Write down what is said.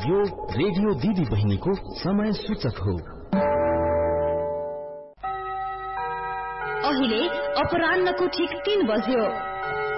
यो रेडियो दिदी बहिनीको समय सूचक हो। अहिले अपराह्नको ठिक 3 बज्यो।